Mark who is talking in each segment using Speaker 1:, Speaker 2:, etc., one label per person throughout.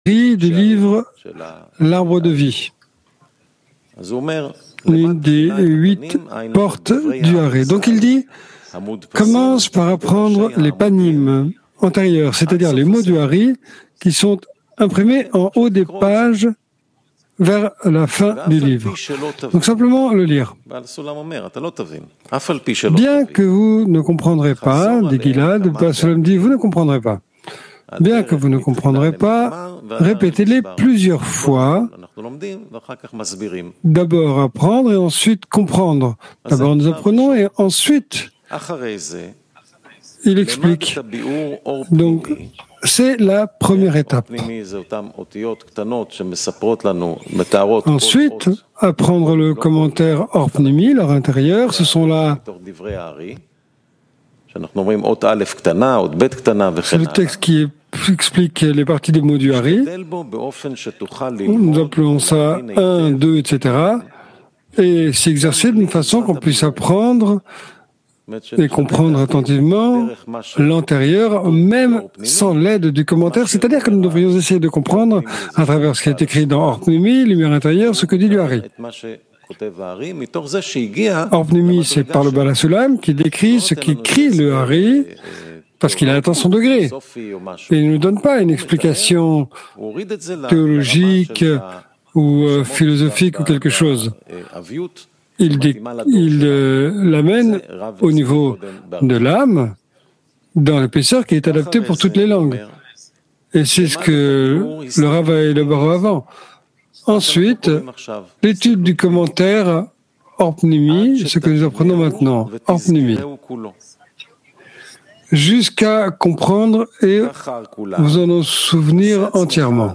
Speaker 1: du livre L'Arbre de vie, l'une des 8 portes du Haré. Donc il dit, commence par apprendre les panim antérieurs, c'est-à-dire les mots du Haré qui sont imprimés en haut des pages vers la fin du livre. Donc simplement le lire. Bien que vous ne comprendrez pas, dit Gilad, Baal Sholem dit, vous ne comprendrez pas. Bien que vous ne comprendrez pas, répétez-les plusieurs fois. D'abord apprendre et ensuite comprendre. D'abord nous apprenons et ensuite il explique. Donc c'est la première étape. Ensuite, apprendre le commentaire Orpnimi, leur intérieur, ce sont là. C'est le texte qui explique les parties des mots du Hari. Nous appelons ça 1, 2, etc. Et s'y exercer d'une façon qu'on puisse apprendre et comprendre attentivement l'antérieur, même sans l'aide du commentaire. C'est-à-dire que nous devrions essayer de comprendre, à travers ce qui est écrit dans Orpnimi, lumière intérieure, ce que dit le Hari. Orpnimi, c'est par le Baal Sholem qui décrit ce qu'écrit le Hari, parce qu'il a atteint son degré. Et il ne nous donne pas une explication théologique ou philosophique ou quelque chose. Il l'amène au niveau de l'âme, dans l'épaisseur qui est adaptée pour toutes les langues. Et c'est ce que le Rav a élaboré avant. Ensuite, l'étude du commentaire Orpnimi, ce que nous apprenons maintenant, Orpnimi, jusqu'à comprendre et vous en souvenir entièrement.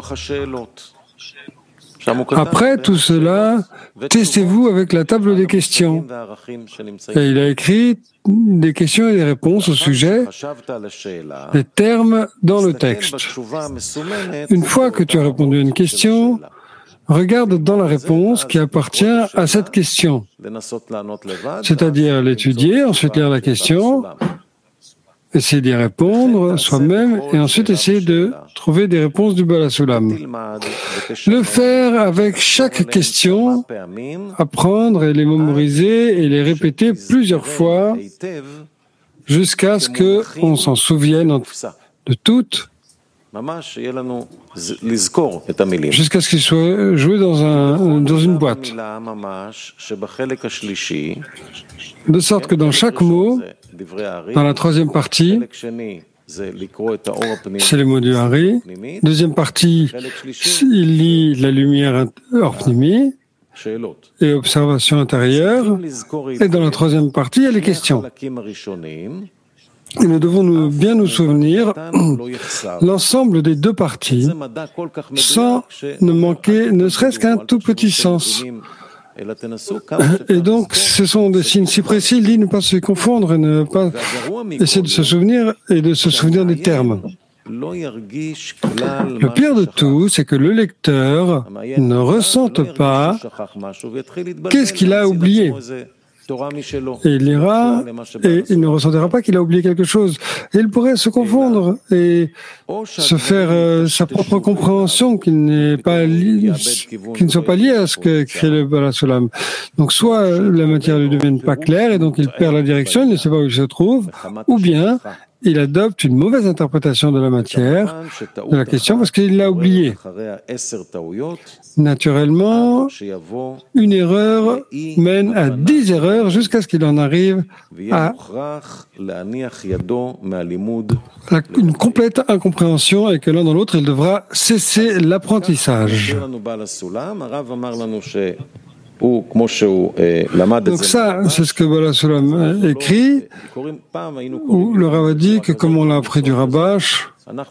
Speaker 1: Après tout cela, testez-vous avec la table des questions. Et il a écrit des questions et des réponses au sujet des termes dans le texte. Une fois que tu as répondu à une question, regarde dans la réponse qui appartient à cette question. C'est-à-dire l'étudier, ensuite lire la question, essayer d'y répondre soi-même et ensuite essayer de trouver des réponses du Baal Sholem. Le faire avec chaque question, apprendre et les mémoriser et les répéter plusieurs fois jusqu'à ce qu'on s'en souvienne de toutes, jusqu'à ce qu'il soit joué dans une boîte. De sorte que dans chaque mot, dans la troisième partie, c'est les mots du Hari. Deuxième partie, il lit la lumière Orpnimi et observation intérieure. Et dans la troisième partie, il y a les questions. Et nous devons bien nous souvenir l'ensemble des deux parties sans ne manquer ne serait-ce qu'un tout petit sens. Et donc, ce sont des signes si précis, il dit ne pas se confondre et ne pas essayer de se souvenir et de se souvenir des termes. Le pire de tout, c'est que le lecteur ne ressente pas qu'est-ce qu'il a oublié. Et il lira et il ne ressentira pas qu'il a oublié quelque chose. Et il pourrait se confondre et se faire sa propre compréhension qui ne soit pas liée à ce que crée le Baal Sholem. Donc soit la matière ne devient pas claire et donc il perd la direction, il ne sait pas où il se trouve, ou bien il adopte une mauvaise interprétation de la matière, de la question, parce qu'il l'a oublié. Naturellement, une erreur mène à 10 erreurs jusqu'à ce qu'il en arrive à une complète incompréhension et que l'un dans l'autre, il devra cesser l'apprentissage. Donc ça, c'est ce que Baal Sholem écrit, où le Rav a dit que comme on l'a appris du Rabash,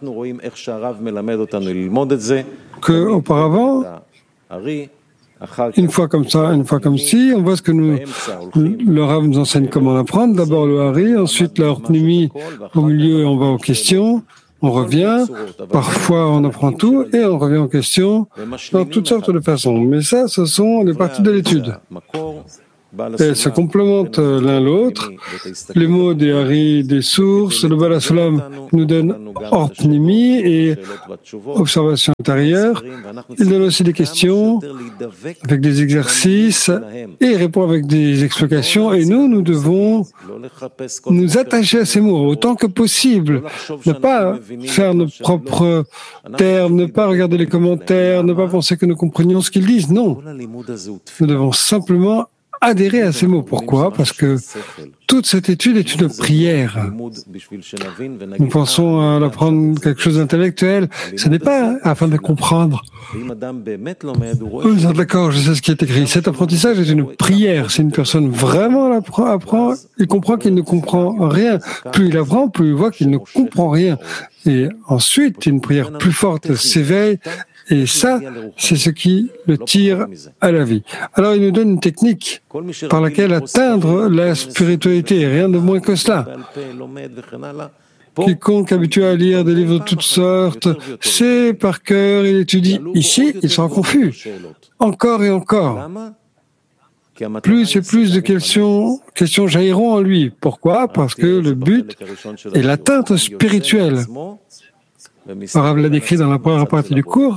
Speaker 1: qu'auparavant, une fois comme ça, une fois comme ci, on voit ce que le Rav nous enseigne comment l'apprendre. D'abord le Hari, ensuite la Orpnimi, au milieu on va aux questions. On revient, parfois on apprend tout et on revient en question dans toutes sortes de façons. Mais ça, ce sont les parties de l'étude. elles se complémentent l'un l'autre. Les mots des Hari, des sources, le Baal HaSulam nous donne orpnimi et observation intérieure. Il donne aussi des questions avec des exercices et il répond avec des explications. Et nous devons nous attacher à ces mots autant que possible. Ne pas faire nos propres termes, ne pas regarder les commentaires, ne pas penser que nous comprenions ce qu'ils disent. Non. Nous devons simplement adhérer à ces mots. Pourquoi? Parce que toute cette étude est une prière. Nous pensons à apprendre quelque chose d'intellectuel. Ce n'est pas afin de comprendre. D'accord, je sais ce qui est écrit. Cet apprentissage est une prière. Si une personne vraiment apprend, il comprend qu'il ne comprend rien. Plus il apprend, plus il voit qu'il ne comprend rien. Et ensuite, une prière plus forte s'éveille. Et ça, c'est ce qui le tire à la vie. Alors, il nous donne une technique par laquelle atteindre la spiritualité, rien de moins que cela. Quiconque habitué à lire des livres de toutes sortes, sait par cœur, il étudie. Ici, il sera confus. Encore et encore. Plus et plus de questions jailliront en lui. Pourquoi? Parce que le but est l'atteinte spirituelle. Rav l'a décrit dans la première partie du cours.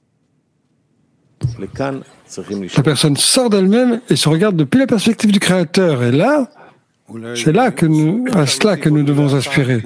Speaker 1: La personne sort d'elle-même et se regarde depuis la perspective du Créateur. Et là, c'est là à cela que nous devons aspirer.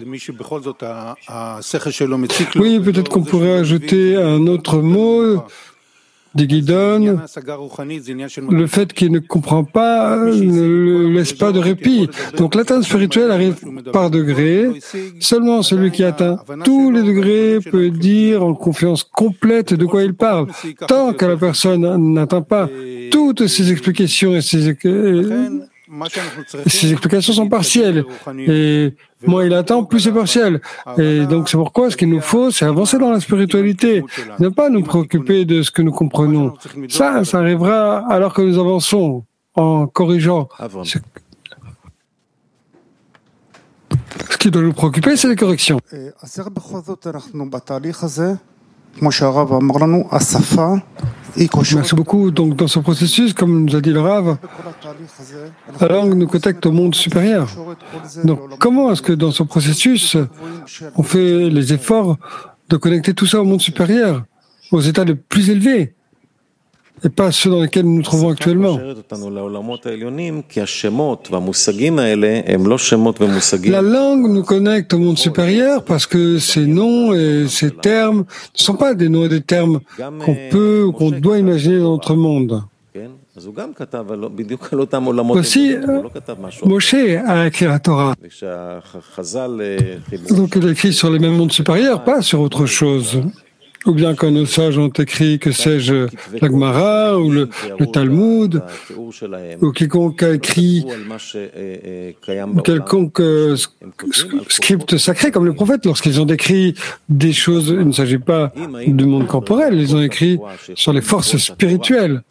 Speaker 1: Oui, peut-être qu'on pourrait ajouter un autre mot des Guidon. Le fait qu'il ne comprend pas ne laisse pas de répit. Donc l'atteinte spirituelle arrive par degrés. Seulement celui qui atteint tous les degrés peut dire en confiance complète de quoi il parle. Tant que la personne n'atteint pas toutes ses explications et ses explications sont partielles. Et moins il attend, plus c'est partiel. Et donc c'est pourquoi ce qu'il nous faut, c'est avancer dans la spiritualité. Ne pas nous préoccuper de ce que nous comprenons. Ça arrivera alors que nous avançons en corrigeant. Ce qui doit nous préoccuper, c'est les corrections. Merci beaucoup. Donc, dans ce processus, comme nous a dit le Rav, la langue nous connecte au monde supérieur. Donc, comment est-ce que dans ce processus, on fait les efforts de connecter tout ça au monde supérieur, aux états les plus élevés, et pas ceux dans lesquels nous nous trouvons actuellement? La langue nous connecte au monde supérieur parce que ces noms et ces termes ne sont pas des noms et des termes qu'on peut ou qu'on doit imaginer dans notre monde. Aussi, Moshe a écrit la Torah. Donc il a écrit sur les mêmes mondes supérieurs, pas sur autre chose. Ou bien quand nos sages ont écrit, que sais-je, la Gemara ou le Talmud, ou quiconque a écrit quelconque script sacré, comme les prophètes, lorsqu'ils ont décrit des choses, il ne s'agit pas du monde corporel, ils ont écrit sur les forces spirituelles.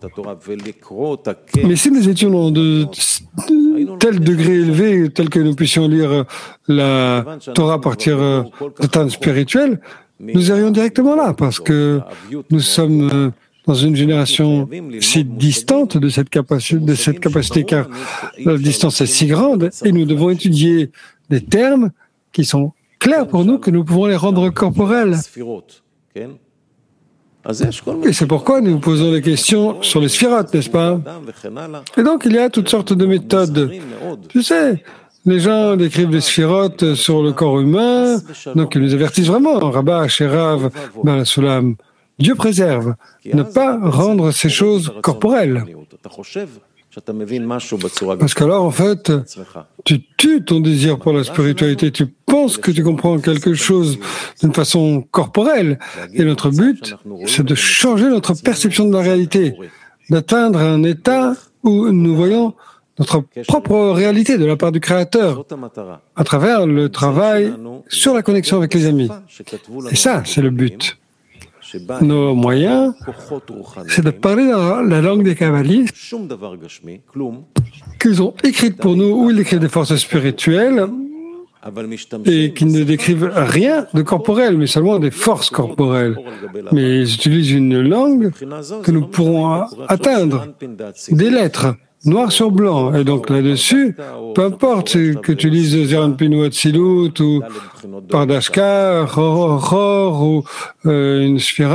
Speaker 1: Mais si nous étions dans de tels degrés élevés, tels que nous puissions lire la Torah à partir d'états spirituels, nous irions directement là, parce que nous sommes dans une génération si distante de cette capacité, car la distance est si grande, et nous devons étudier des termes qui sont clairs pour nous, que nous pouvons les rendre corporels. Et c'est pourquoi nous posons des questions sur les sphirotes, n'est-ce pas? Et donc, il y a toutes sortes de méthodes. Tu sais, les gens décrivent les sphirotes sur le corps humain, donc ils nous avertissent vraiment, Rabash et Rav, Baal HaSulam. Dieu préserve, ne pas rendre ces choses corporelles. Parce qu'alors, en fait, tu tues ton désir pour la spiritualité, tu penses que tu comprends quelque chose d'une façon corporelle. Et notre but, c'est de changer notre perception de la réalité, d'atteindre un état où nous voyons notre propre réalité de la part du Créateur, à travers le travail sur la connexion avec les amis. Et ça, c'est le but. Nos moyens, c'est de parler dans la langue des kabbalistes qu'ils ont écrite pour nous, où ils écrivent des forces spirituelles, et qui ne décrivent rien de corporel, mais seulement des forces corporelles. Mais ils utilisent une langue que nous pourrons atteindre, des lettres. noir sur blanc. Et donc là-dessus, peu importe que tu lises Zeranpin ou Atzilut ou Pardashka, Chor ou une Sphira,